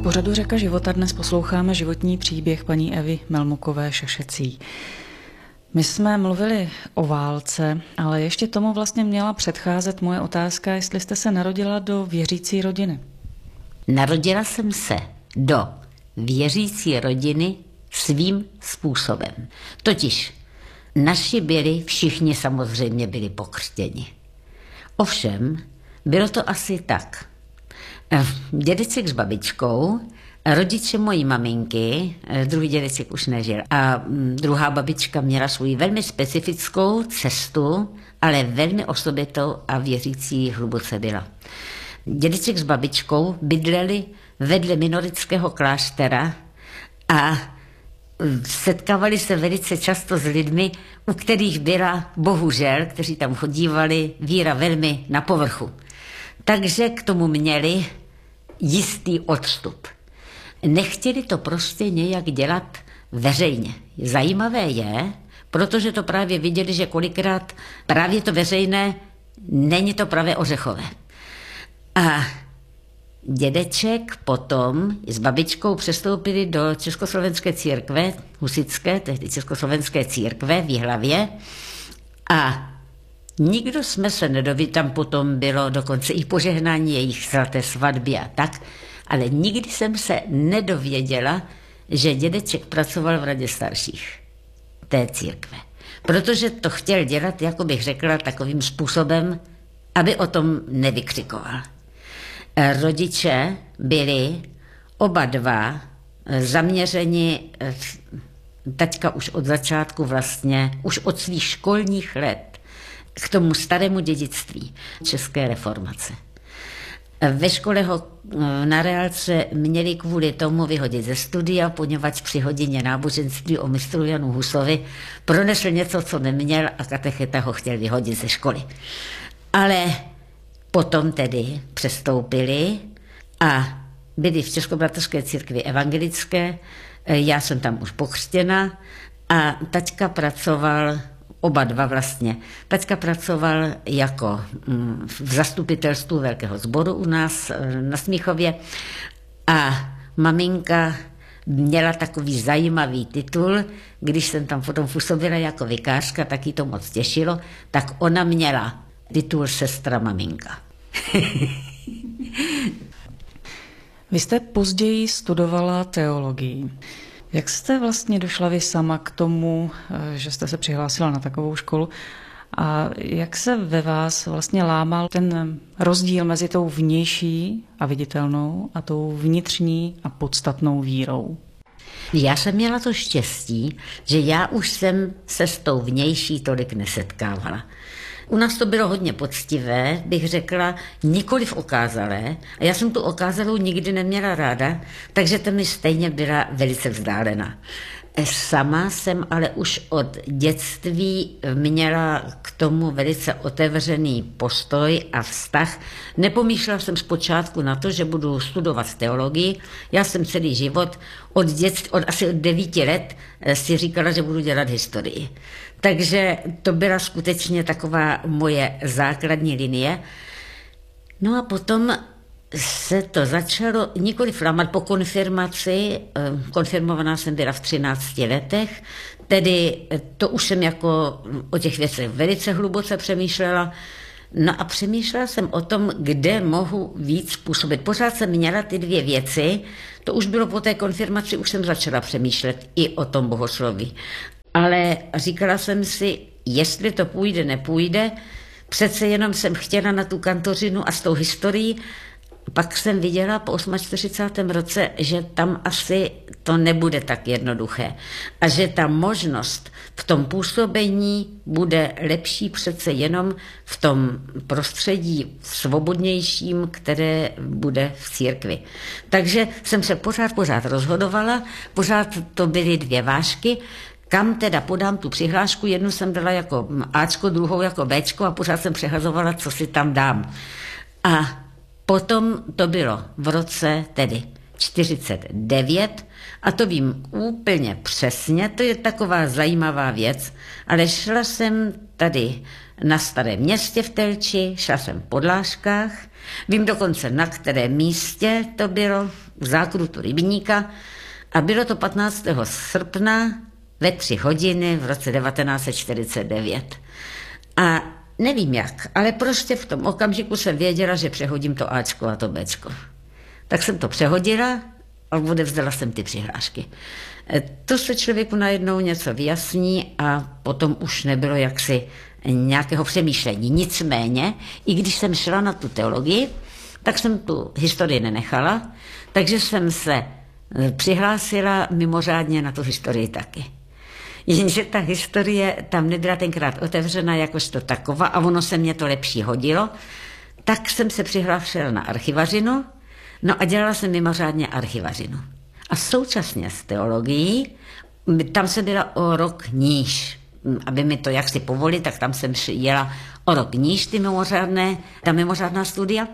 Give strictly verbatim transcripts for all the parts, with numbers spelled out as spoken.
pořadu Řeka života dnes posloucháme životní příběh paní Evy Melmukové Šašecí. My jsme mluvili o válce, ale ještě tomu vlastně měla předcházet moje otázka, jestli jste se narodila do věřící rodiny. Narodila jsem se do věřící rodiny svým způsobem. Totiž naši byli, všichni samozřejmě byli pokřtěni. Ovšem, bylo to asi tak. Dědeček s babičkou, rodiče mojí maminky, druhý dědeček už nežil, a druhá babička měla svou velmi specifickou cestu, ale velmi osobitou a věřící hluboce byla. Dědeček s babičkou bydleli vedle minorického kláštera a setkávali se velice často s lidmi, u kterých byla, bohužel, kteří tam chodívali, víra velmi na povrchu. Takže k tomu měli jistý odstup. Nechtěli to prostě nějak dělat veřejně. Zajímavé je, protože to právě viděli, že kolikrát právě to veřejné není to právě ořechové. A dědeček potom s babičkou přestoupili do Československé církve, husitské, tehdy Československé církve v Jihlavě, a nikdo jsme se nedověděli, tam potom bylo dokonce i požehnání jejich zlaté svatby a tak, ale nikdy jsem se nedověděla, že dědeček pracoval v radě starších té církve. Protože to chtěl dělat, jako bych řekla, takovým způsobem, aby o tom nevykřikoval. Rodiče byli oba dva zaměřeni, taťka už od začátku vlastně, už od svých školních let, k tomu starému dědictví české reformace. Ve škole ho na reálce měli kvůli tomu vyhodit ze studia, poněvadž při hodině náboženství o mistru Janu Husovi pronesl něco, co neměl, a katecheta ho chtěl vyhodit ze školy. Ale potom tedy přestoupili a byli v Českobratrské církvi evangelické, já jsem tam už pokřtěna a taťka pracoval, oba dva vlastně, taťka pracoval jako v zastupitelstvu Velkého sboru u nás na Smíchově a maminka měla takový zajímavý titul, když jsem tam potom působila jako vikářka, tak jí to moc těšilo, tak ona měla titul sestra maminka. Vy jste později studovala teologii. Jak jste vlastně došla vy sama k tomu, že jste se přihlásila na takovou školu, a jak se ve vás vlastně lámal ten rozdíl mezi tou vnější a viditelnou a tou vnitřní a podstatnou vírou? Já jsem měla to štěstí, že já už jsem se s tou vnější tolik nesetkávala. U nás to bylo hodně poctivé, bych řekla, nikoliv okázalé. A já jsem tu okázalou nikdy neměla ráda, takže to mi stejně byla velice vzdálená. Sama jsem ale už od dětství měla k tomu velice otevřený postoj a vztah. Nepomýšlela jsem zpočátku na to, že budu studovat teologii. Já jsem celý život od dětství, od asi od devíti let si říkala, že budu dělat historii. Takže to byla skutečně taková moje základní linie. No a potom se to začalo nikoli flamat po konfirmaci, konfirmovaná jsem byla v třinácti letech, tedy to už jsem jako o těch věcech velice hluboce přemýšlela. No a přemýšlela jsem o tom, kde mohu víc působit. Pořád jsem měla ty dvě věci, to už bylo po té konfirmaci, už jsem začala přemýšlet i o tom bohosloví. Ale říkala jsem si, jestli to půjde, nepůjde, přece jenom jsem chtěla na tu kantořinu a s tou historií. Pak jsem viděla po čtyřicátém osmém roce, že tam asi to nebude tak jednoduché a že ta možnost v tom působení bude lepší přece jenom v tom prostředí svobodnějším, které bude v církvi. Takže jsem se pořád, pořád rozhodovala, pořád to byly dvě vážky, kam teda podám tu přihlášku, jednu jsem dala jako Ačko, druhou jako Bčko a pořád jsem přehazovala, co si tam dám. A potom to bylo v roce tedy čtyřicet devět a to vím úplně přesně, to je taková zajímavá věc, ale šla jsem tady na Starém Městě v Telči, šla jsem po Dláškách, vím dokonce na kterém místě to bylo, u zákrutu rybníka a bylo to patnáctého srpna ve tři hodiny v roce devatenáct set čtyřicet devět. A nevím jak, ale prostě v tom okamžiku jsem věděla, že přehodím to Ačko a to Bčko. Tak jsem to přehodila a odevzdala jsem ty přihlášky. To se člověku najednou něco vyjasní a potom už nebylo jaksi nějakého přemýšlení. Nicméně, i když jsem šla na tu teologii, tak jsem tu historii nenechala, takže jsem se přihlásila mimořádně na tu historii taky. Jenže ta historie tam nebyla tenkrát otevřena jakožto taková a ono se mě to lepší hodilo, tak jsem se přihlásila na archivařinu, no a dělala jsem mimořádně archivařinu. A současně s teologií, tam jsem byla o rok níž. Aby mi to jaksi povolili, tak tam jsem jela o rok níž ty mimořádné, ta mimořádná studia.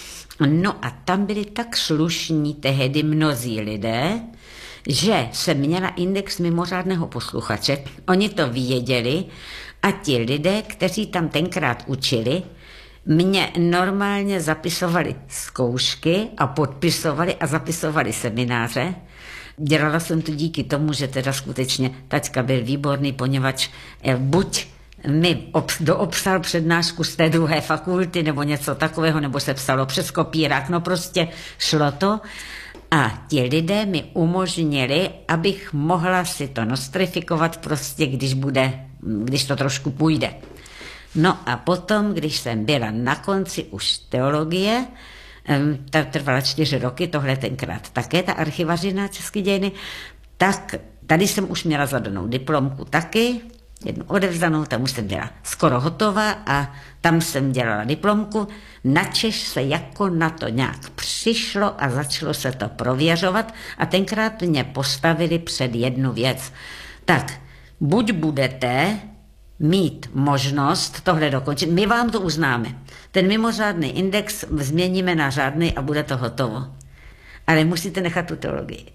No a tam byli tak slušní tehdy mnozí lidé, že jsem měla index mimořádného posluchače. Oni to věděli a ti lidé, kteří tam tenkrát učili, mě normálně zapisovali zkoušky a podpisovali a zapisovali semináře. Dělala jsem to díky tomu, že teda skutečně taťka byl výborný, poněvadž buď mi doobsal přednášku z té druhé fakulty nebo něco takového, nebo se psalo přes kopírák, no prostě šlo to. A ti lidé mi umožnili, abych mohla si to nostrifikovat prostě, když bude, když to trošku půjde. No a potom, když jsem byla na konci už teologie, ta trvala čtyři roky, tohle tenkrát také, ta archivařina české dějiny, tak tady jsem už měla zadanou diplomku taky, jednu odevzdanou, tam už jsem byla skoro hotová a tam jsem dělala diplomku. Načež se jako na to nějak přišlo a začalo se to prověřovat a tenkrát mě postavili před jednu věc. Tak, buď budete mít možnost tohle dokončit, my vám to uznáme. Ten mimořádný index změníme na řádný a bude to hotovo. Ale musíte nechat tu teologii.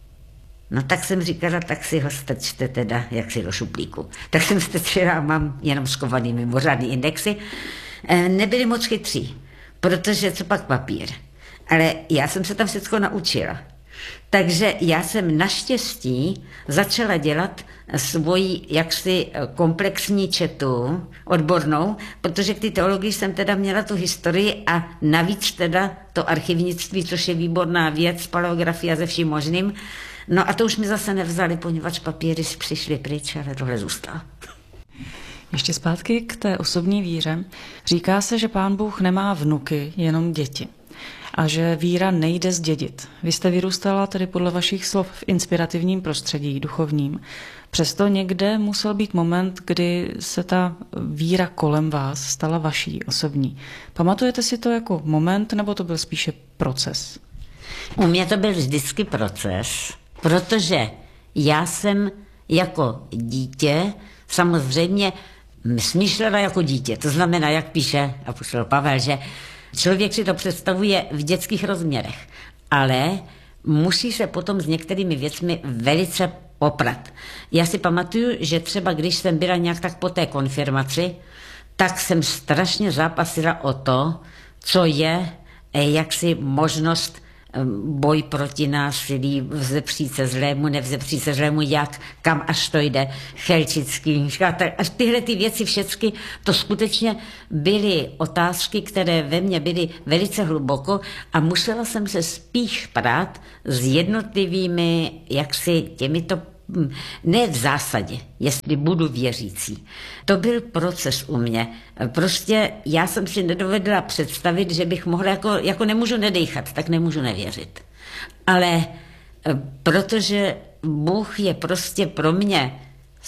No tak jsem říkala, tak si ho strčte teda jaksi do šuplíku. Tak jsem strčila a mám jenom schovaný mimořádný indexy. E, nebyli moc chytří, protože co pak papír. Ale já jsem se tam všechno naučila. Takže já jsem naštěstí začala dělat svoji jaksi komplexní četu odbornou, protože k té teologii jsem teda měla tu historii a navíc teda to archivnictví, což je výborná věc, paleografie se vším možným. No a to už mi zase nevzali, poněvadž papíry přišly pryč, ale tohle zůstalo. Ještě zpátky k té osobní víře. Říká se, že Pán Bůh nemá vnuky, jenom děti. A že víra nejde zdědit. Vy jste vyrůstala tedy podle vašich slov v inspirativním prostředí, duchovním. Přesto někde musel být moment, kdy se ta víra kolem vás stala vaší osobní. Pamatujete si to jako moment, nebo to byl spíše proces? U mě to byl vždycky proces, protože já jsem jako dítě samozřejmě smýšlela jako dítě. To znamená, jak píše apoštol Pavel, že člověk si to představuje v dětských rozměrech, ale musí se potom s některými věcmi velice poprat. Já si pamatuju, že třeba když jsem byla nějak tak po té konfirmaci, tak jsem strašně zápasila o to, co je jaksi možnost boj proti násilí, vzepřít se zlému, nevzepřít se zlému, jak, kam až to jde, Chelčický, až tyhle ty věci všechny, to skutečně byly otázky, které ve mně byly velice hluboko a musela jsem se spíš prát s jednotlivými, jaksi těmito, ne v zásadě, jestli budu věřící. To byl proces u mě. Prostě já jsem si nedovedla představit, že bych mohla, jako, jako nemůžu nedejchat, tak nemůžu nevěřit. Ale protože Bůh je prostě pro mě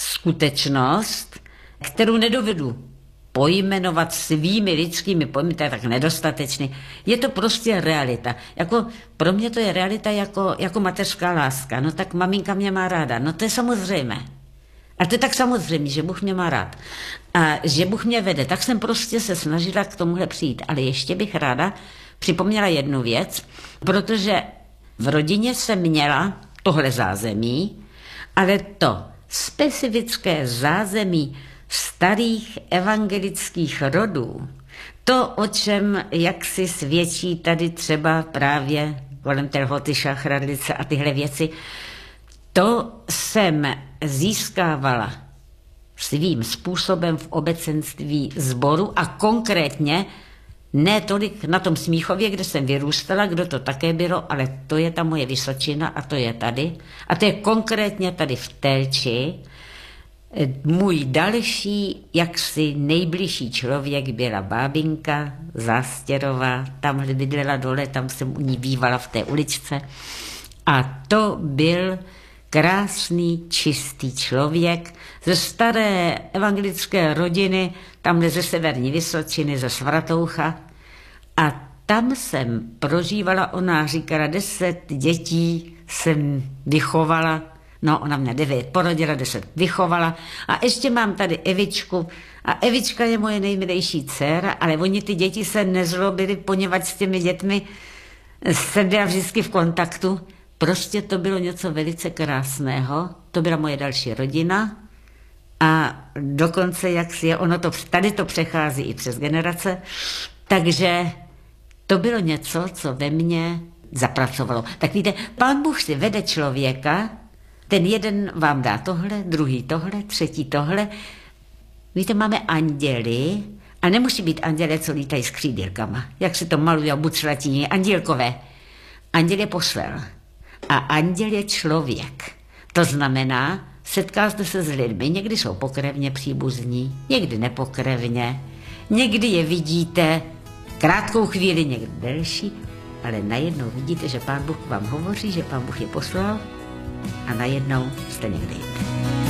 skutečnost, kterou nedovedu pojmenovat svými lidskými pojmy, to je tak nedostatečný. Je to prostě realita. Jako, pro mě to je realita jako, jako mateřská láska. No tak maminka mě má ráda. No to je samozřejmé. A to je tak samozřejmě, že Bůh mě má rád. A že Bůh mě vede. Tak jsem prostě se snažila k tomuhle přijít. Ale ještě bych ráda připomněla jednu věc, protože v rodině jsem měla tohle zázemí, ale to specifické zázemí starých evangelických rodů, to, o čem jak si svědčí tady třeba právě kolem té lhoty, šachradlice a tyhle věci. To jsem získávala svým způsobem v obecenství sboru a konkrétně ne tolik na tom Smíchově, kde jsem vyrůstala, kdo to také bylo, ale to je ta moje Vysočina a to je tady. A to je konkrétně tady v Telči. Můj další, jaksi nejbližší člověk byla bábinka Zástěrová, tam bydlela dole, tam jsem u ní bývala v té uličce. A to byl krásný, čistý člověk ze staré evangelické rodiny, tamhle ze Severní Vysočiny, ze Svatoucha. A tam jsem prožívala, ona říkala, deset dětí jsem vychovala, no ona mě devět porodila, deset vychovala a ještě mám tady Evičku a Evička je moje nejmilejší dcéra, ale oni ty děti se nezlobili, poněvadž s těmi dětmi jsem byla vždycky v kontaktu. Prostě to bylo něco velice krásného, to byla moje další rodina a dokonce, jak si je, ono to, tady to přechází i přes generace, takže to bylo něco, co ve mně zapracovalo. Tak víte, Pán Bůh si vede člověka, ten jeden vám dá tohle, druhý tohle, třetí tohle. Víte, máme anděly a nemusí být anděle, co lítají s křídílkama, jak se to malují buclatiní, andělkové. Anděl je posel. A anděl je člověk. To znamená, setkáte se s lidmi, někdy jsou pokrevně příbuzní, někdy nepokrevně, někdy je vidíte krátkou chvíli, někdy delší, ale najednou vidíte, že Pán Bůh vám hovoří, že Pán Bůh je poslal a najednou jste někde jinde.